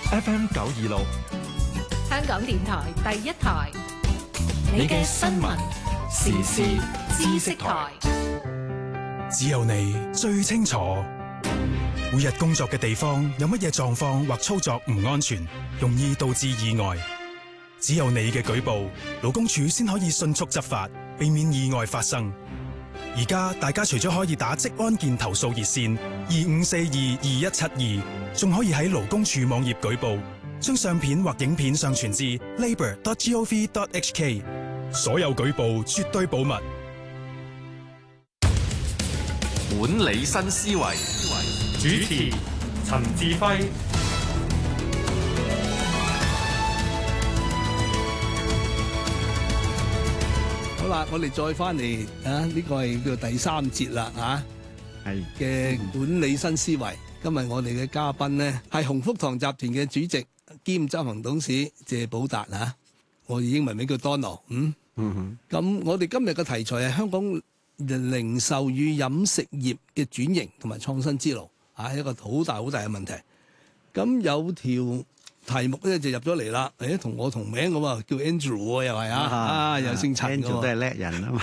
FM 926， 香港電台第一台， 你嘅新聞時事知識台。 只有你最清楚，每日工作嘅地方有乜嘢狀況或操作唔安全，容易導致意外。只有你嘅舉報，勞工處先可以迅速執法，避免意外發生。而家大家除咗可以打職安健投訴熱線25422172，仲可以喺勞工處網頁舉報，將相片或影片上傳至 labour.gov.hk。所有舉報絕對保密。 管理新思維， 主持陳志輝。 好啦，我哋再翻嚟啊！呢個係叫第三節啦，係嘅管理新思維。今日我哋嘅嘉賓呢係鴻福堂集團嘅主席兼執行董事謝寶達啊，我哋英文名叫 Donald。咁我哋今日嘅題材係香港零售與飲食業嘅轉型同埋創新之路啊，一個好大好大嘅問題。咁有條題目咧就入咗嚟啦，同我同名咁啊，叫 Andrew 喎，又係又姓陳嘅喎。 Andrew 都係叻人啊嘛。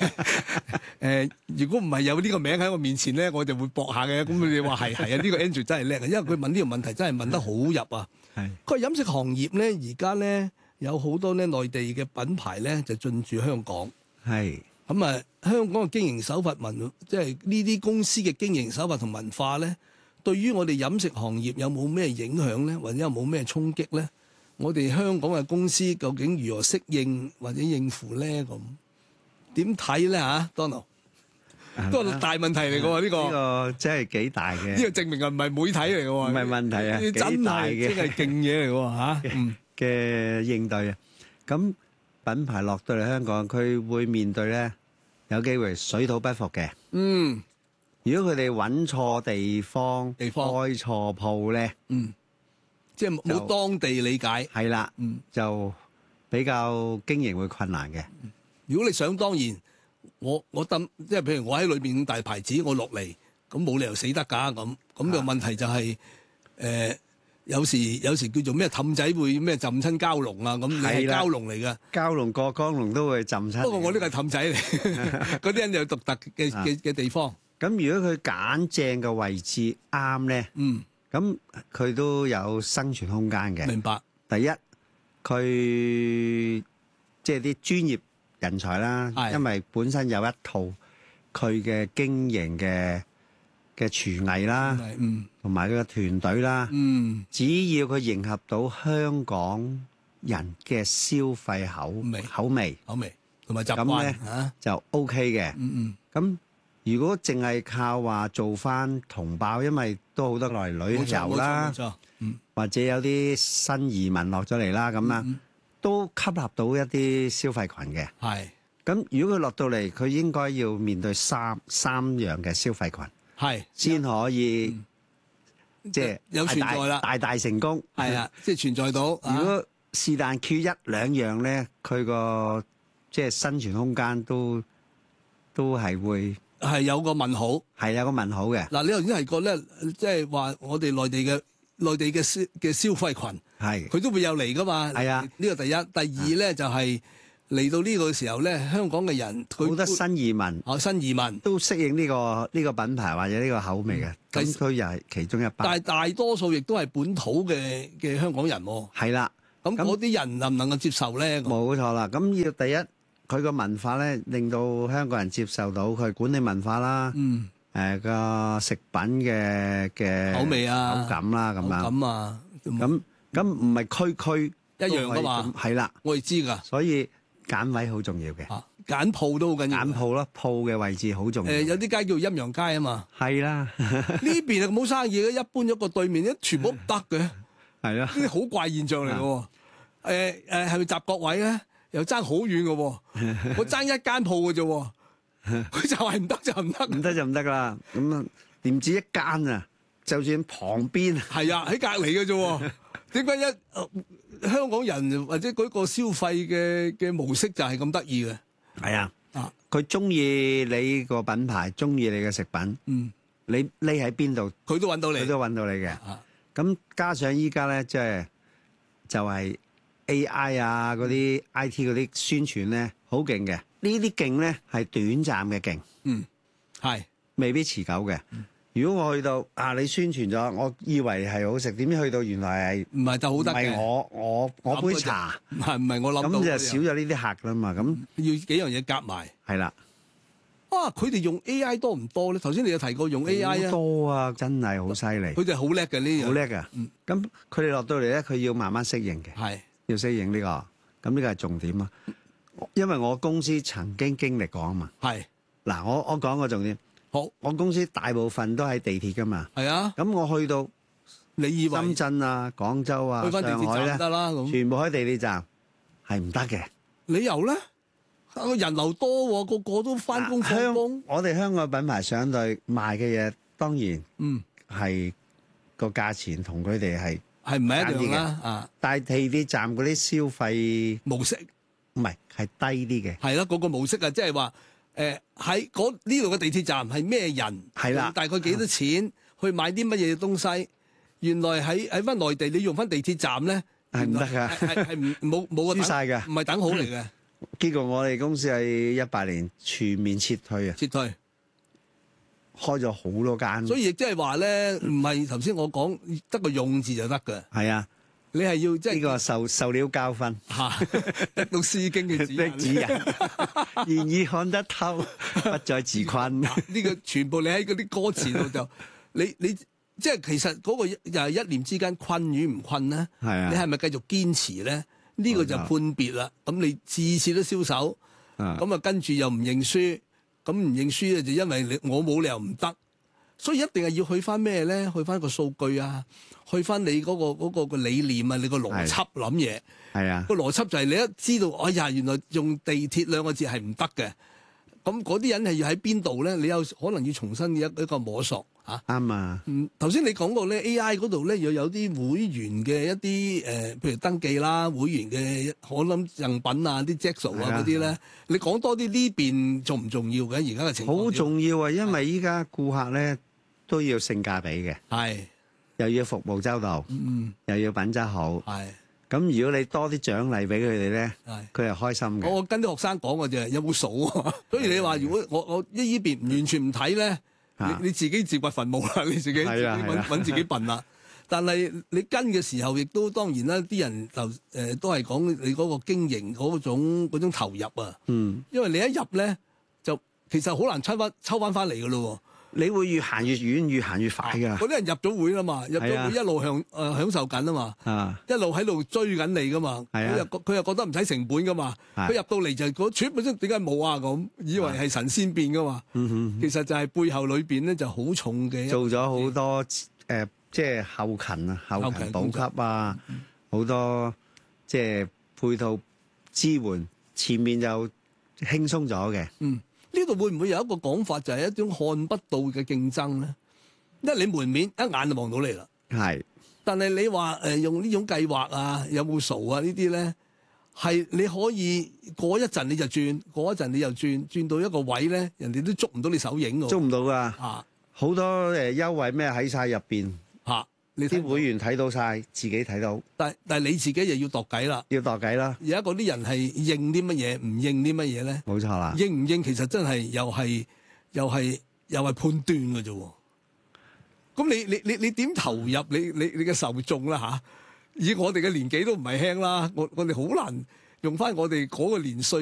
如果唔係有呢個名喺我面前咧，我就會駁下嘅。咁你話係啊，呢個 Andrew 真係叻啊，因為佢問呢個問題真係問得好入啊。佢飲食行業咧，而家咧有好多咧內地嘅品牌咧就進駐香港。 係。 咁啊，香港嘅經營手法即係呢啲公司嘅經營手法同文化咧，對於我哋飲食行業有冇咩影響咧，或者有冇咩衝擊咧？我哋香港嘅公司究竟如何適應或者應付咧？咁點睇咧嚇？Donald，都係大問題嚟嘅喎，呢個。呢個真係幾大嘅。 呢個證明係唔係媒體嚟嘅喎？ 唔係問題啊，幾大嘅。 真係勁嘢嚟喎嚇。 嘅應對啊，咁品牌落到嚟香港，佢會面對咧有機會水土不服嘅。如果佢哋揾錯地方開錯鋪咧， 即係冇當地理解， 係啦，就比較經營會困難嘅。 如果你想當然，我即係譬如我喺裏邊咁大牌子，我落嚟咁冇理由死得㗎咁。咁個問題就係有時叫做咩氹仔會咩浸親蛟龍啊咁，你係蛟龍嚟㗎， 蛟龍過江龍都會浸親。 不過我呢個係氹仔嚟，嗰啲人有獨特嘅地方。 咁如果佢揀正嘅位置啱咧，咁佢都有生存空間嘅。 明白。 第一，佢即係啲專業人才啦，因為本身有一套佢嘅經營嘅廚藝啦，同埋佢嘅團隊啦，只要佢迎合到香港人嘅消費口味同埋習慣咧就 OK 嘅。咁如果淨係靠話做翻同胞，因為都好多落嚟旅遊啦，或者有啲新移民落咗嚟啦，咁啦，都吸納到一啲消費群嘅。係。咁如果佢落到嚟，佢應該要面對三樣嘅消費群，係先可以即係有存在啦， 大成功。係啊， 即係存在到。 如果是但缺一兩樣咧，佢個即係生存空間都係會。 係有個問號， 係有個問號嘅。嗱， 你頭先係覺咧，即係話我哋內地嘅消費群，係佢都會有嚟噶嘛？係啊，呢個第一。第二咧就係嚟到呢個時候咧，香港嘅人好多新移民， 新移民都適應呢個品牌或者呢個口味嘅。咁佢又係其中一班。 但係大多數亦都係本土嘅香港人喎。 係啦， 咁嗰啲人能唔能夠接受咧？ 冇錯啦。咁要第一。佢個文化咧，令到香港人接受到佢管理文化啦，個食品嘅口味啊、 口感啦，咁樣。 咁啊， 咁唔係區一樣噶嘛？ 係啦， 我哋知㗎。 所以揀位好重要嘅。 揀鋪都好緊要。揀鋪咯，鋪嘅位置好重要。 有啲街叫陰陽街啊嘛。 係啦， 呢邊啊冇生意嘅，一搬咗個對面，全部唔得嘅。係啊，呢啲好怪現象嚟嘅喎。係咪集角位咧？又爭好遠嘅喎，我爭一間鋪嘅啫喎，佢就係唔得就唔得， 唔得就唔得啦。咁啊，唔止一間啊，就算旁邊係啊，喺隔離嘅啫喎。點解香港人或者嗰個消費嘅模式就係咁得意嘅？ 係啊，佢中意你個品牌，中意你嘅食品，你匿喺邊度， 佢都揾到你， 佢都揾到你嘅。 咁加上依家咧，就係 AI 啊嗰啲 IT 嗰啲宣傳咧，好勁嘅。呢啲勁咧係短暫嘅勁， 係未必持久嘅。如果我去到你宣傳咗，我以為係好食，點知去到原來係唔係就好得嘅？ 唔係我杯茶， 唔係我諗到咁就少咗呢啲客啦嘛。咁要幾樣嘢夾埋。 係啦。 佢哋用 AI 多唔多咧？頭先你有提過用 AI 啊， 多啊，真係好犀利。 佢哋好叻嘅呢樣， 好叻㗎。咁佢哋落到嚟咧，佢要慢慢適應嘅。 係要適應呢個。咁呢個係重點啊。因為我公司曾經經歷過啊嘛。 係嗱，我講個重點。 好， 我公司大部分都喺地鐵㗎嘛。 係啊。 咁我去到你以為深圳啊、廣州啊、 去翻地鐵站上海咧， 得啦咁， 全部喺地鐵站係唔得嘅。 理由咧？人流多喎，個個都翻工放工。 我哋香港品牌相對賣嘅嘢，當然係個價錢同佢哋係唔係一樣啦啊！ 但係地鐵站嗰啲消費模式唔係低啲嘅。 係啦，嗰個模式啊，即係話喺呢度嘅地鐵站係咩人？ 係啦， 大概幾多錢去買啲乜嘢東西？原來喺翻內地，你用翻地鐵站咧係唔得㗎， 係冇個輸晒㗎， 唔係等號嚟嘅。 結果我哋公司喺18年全面撤退啊！ 撤退， 開咗好多間， 所以亦即係話咧，唔係頭先我講得個用字就得嘅。 係啊， 你係要即係呢個受了教訓， 得到詩經嘅指引， 然而看得透，不再自困。 呢個全部你喺嗰啲歌詞度就你即係其實嗰個又係一念之間困與唔困咧？ 係啊， 你係咪繼續堅持咧？呢個就判別啦。咁你次次都銷售，咁啊跟住又唔認輸，咁唔認輸咧就因為我冇理由唔得，所以一定係要去翻咩咧？去翻個數據啊，去翻你嗰個理念啊，你個邏輯諗嘢。 係啊， 個邏輯就係你一知道，哎呀，原來用地鐵兩個字係唔得嘅。咁嗰啲人係要喺邊度咧？你有可能要重新一個摸索嚇。 啱啊。 頭先你講過咧 AI 嗰度咧，又有啲會員嘅一啲譬如登記啦，會員嘅我諗贈品啊，啲 Jaxo 啊嗰啲咧，你講多啲呢邊重唔重要嘅？而家嘅情況好重要啊，因為依家顧客咧都要性價比嘅， 係又要服務周到，又要品質好， 係。 咁如果你多啲獎勵俾佢哋咧，佢係開心嘅。 我跟啲學生講嘅啫，有冇數啊？所以你話如果我呢邊完全唔睇咧，你自己自掘墳墓啦，你自己揾自己笨啦。但係你跟嘅時候，亦都當然啦，啲人就都係講你嗰個經營嗰種投入啊。因為你一入咧，就其實好難抽翻翻嚟嘅咯。 你會越行越遠，越行越快㗎。 嗰啲人入咗會啦嘛，入咗會一路享受緊啊嘛，一路喺度追緊你噶嘛。佢又覺得唔使成本噶嘛。佢入到嚟就嗰全本身點解冇啊咁，以為係神仙變噶嘛。其實就係背後裏邊咧就好重嘅。 做咗好多即係後勤啊，後勤補給啊，好多即係配套支援，前面就輕鬆咗嘅。 呢度會唔會有一個講法，就係一種看不到嘅競爭咧？因為你門面一眼就望到你啦。係，但係你話用呢種計劃啊，有冇數啊？呢啲咧係你可以過一陣你就轉，過一陣你又轉到一個位咧，人哋都捉唔到你手影㗎。 捉唔到㗎。好多優惠咩喺晒入邊。你啲會員睇到晒，自己睇到。但係你自己又要度計啦。要度計啦。而家嗰啲人係認啲乜嘢，唔認啲乜嘢咧？冇錯啦。認唔認其實真係又係判斷㗎啫。咁你點投入你嘅受眾啦嚇？以我哋嘅年紀都唔係輕啦，我哋好難用翻我哋嗰個年歲。